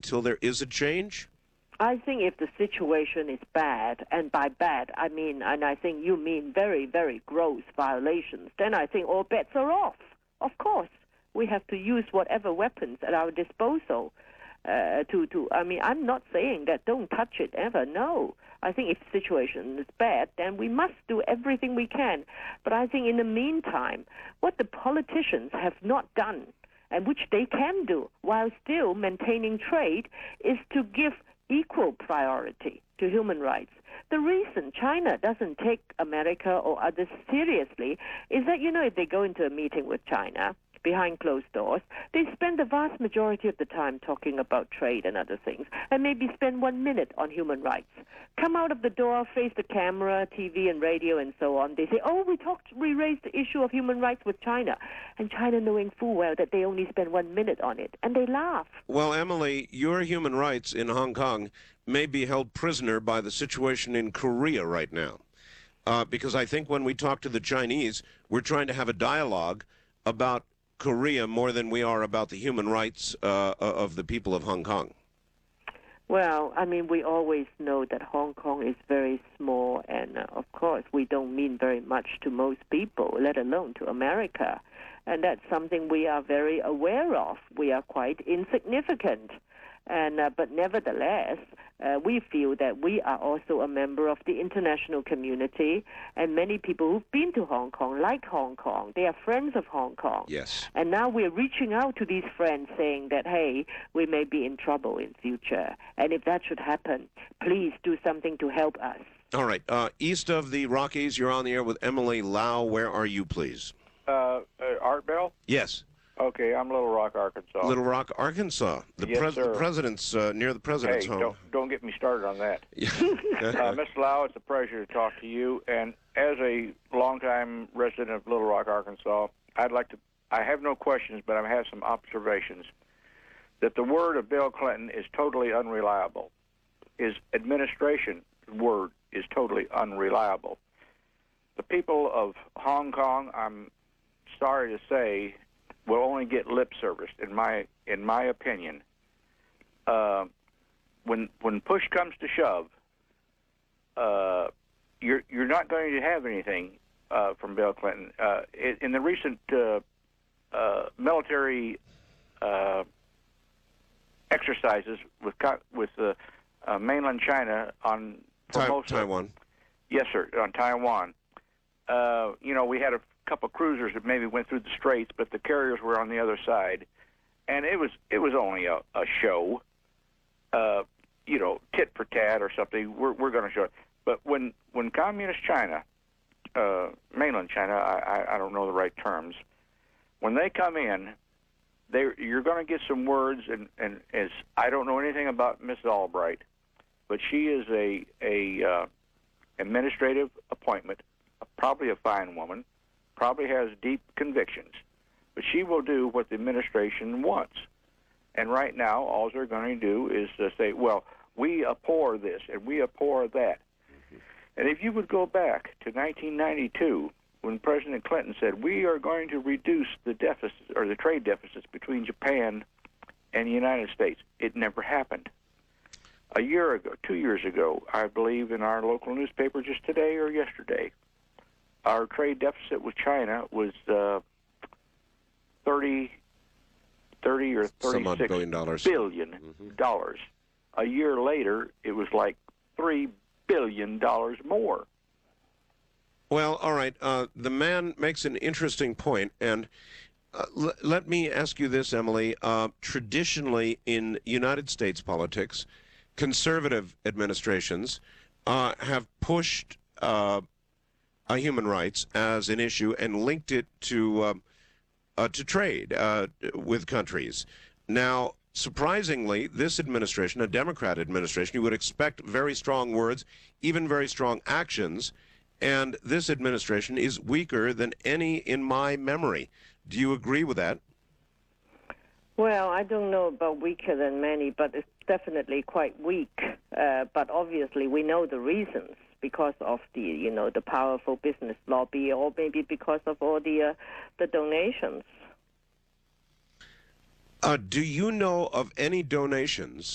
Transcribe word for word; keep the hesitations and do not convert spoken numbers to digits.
until there is a change? I think if the situation is bad, and by bad I mean, and I think you mean very, very gross violations, then I think all bets are off. Of course, we have to use whatever weapons at our disposal uh, to, to, I mean, I'm not saying that don't touch it ever, no. I think if the situation is bad, then we must do everything we can. But I think in the meantime, what the politicians have not done, and which they can do while still maintaining trade, is to give equal priority to human rights. The reason China doesn't take America or others seriously is that, you know, if they go into a meeting with China behind closed doors, they spend the vast majority of the time talking about trade and other things, and maybe spend one minute on human rights. Come out of the door, face the camera, T V and radio and so on. They say, oh, we talked, we raised the issue of human rights with China. And China knowing full well that they only spend one minute on it. And they laugh. Well, Emily, your human rights in Hong Kong may be held prisoner by the situation in Korea right now. Uh, because I think when we talk to the Chinese, we're trying to have a dialogue about Korea more than we are about the human rights uh, of the people of Hong Kong. Well, I mean, we always know that Hong Kong is very small, and uh, of course, we don't mean very much to most people, let alone to America. And that's something we are very aware of. We are quite insignificant. And uh, but nevertheless, uh, we feel that we are also a member of the international community, and many people who've been to Hong Kong like Hong Kong. They are friends of Hong Kong. Yes. And now we're reaching out to these friends saying that, hey, we may be in trouble in future. And if that should happen, please do something to help us. All right. Uh, east of the Rockies, you're on the air with Emily Lau. Where are you, please? Uh, uh, Art Bell? Yes. Okay, I'm Little Rock, Arkansas. Little Rock, Arkansas. The, yes, pres sir. the president's, uh, near the president's hey, home. Don't, don't get me started on that. uh, Miss Lau, it's a pleasure to talk to you. And as a longtime resident of Little Rock, Arkansas, I'd like to, I have no questions, but I have some observations. That the word of Bill Clinton is totally unreliable. His administration word is totally unreliable. The people of Hong Kong, I'm sorry to say, will only get lip service, in my in my opinion. Uh, when when push comes to shove, uh, you're you're not going to have anything uh, from Bill Clinton. Uh, in, in the recent uh, uh, military uh, exercises with with uh, uh, mainland China on Formosa, Taiwan. Yes, sir, on Taiwan. Uh, you know, we had a couple cruisers that maybe went through the straits, but the carriers were on the other side, and it was it was only a, a show, uh, you know, tit for tat or something. We're we're going to show it. But when when communist China, uh, mainland China, I, I I don't know the right terms, when they come in, they you're going to get some words, and and as I don't know anything about Miss Albright, but she is a a uh, administrative appointment, probably a fine woman. Probably has deep convictions, but she will do what the administration wants. And right now, all they're going to do is to say, well, we abhor this and we abhor that. Mm-hmm. And if you would go back to nineteen ninety-two, when President Clinton said, we are going to reduce the deficit or the trade deficits between Japan and the United States, it never happened. A year ago, two years ago, I believe in our local newspaper just today or yesterday, our trade deficit with China was uh, thirty, thirty or thirty-six billion dollars. Billion mm-hmm. dollars. A year later, it was like three billion dollars more. Well, all right. Uh, the man makes an interesting point, and uh, l let me ask you this, Emily. Uh, traditionally, in United States politics, conservative administrations uh, have pushed Uh, Uh, human rights as an issue and linked it to uh, uh, to trade uh, with countries. Now, surprisingly, this administration, a Democrat administration, you would expect very strong words, even very strong actions, and this administration is weaker than any in my memory. Do you agree with that? Well, I don't know about weaker than many, but it's definitely quite weak. Uh, but obviously, we know the reasons. Because of the, you know, the powerful business lobby, or maybe because of all the uh, the donations. Uh, do you know of any donations